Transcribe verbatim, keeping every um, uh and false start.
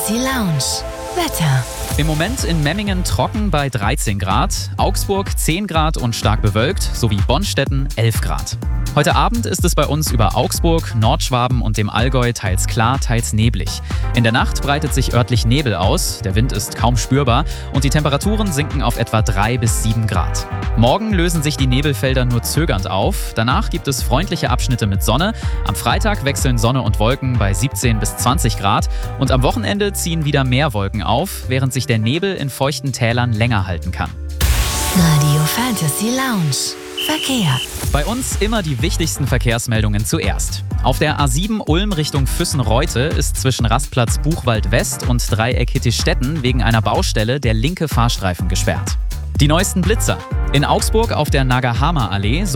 Fantasy Lounge. Wetter. Im Moment in Memmingen trocken bei dreizehn Grad, Augsburg zehn Grad und stark bewölkt, sowie Bonstetten elf Grad. Heute Abend ist es bei uns über Augsburg, Nordschwaben und dem Allgäu teils klar, teils neblig. In der Nacht breitet sich örtlich Nebel aus, der Wind ist kaum spürbar und die Temperaturen sinken auf etwa drei bis sieben Grad. Morgen lösen sich die Nebelfelder nur zögernd auf, danach gibt es freundliche Abschnitte mit Sonne. Am Freitag wechseln Sonne und Wolken bei siebzehn bis zwanzig Grad und am Wochenende ziehen wieder mehr Wolken auf, während sich der Nebel in feuchten Tälern länger halten kann. Radio Fantasy Lounge. Verkehr. Bei uns immer die wichtigsten Verkehrsmeldungen zuerst. Auf der A sieben Ulm Richtung Füssen-Reute ist zwischen Rastplatz Buchwald West und Dreieck Hittichstetten wegen einer Baustelle der linke Fahrstreifen gesperrt. Die neuesten Blitzer. In Augsburg auf der Nagahama-Allee